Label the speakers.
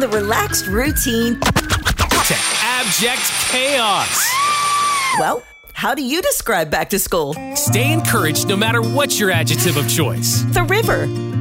Speaker 1: the relaxed routine
Speaker 2: to abject chaos.
Speaker 1: Well, how do you describe back to school?
Speaker 2: Stay encouraged no matter what your adjective of choice.
Speaker 1: The river.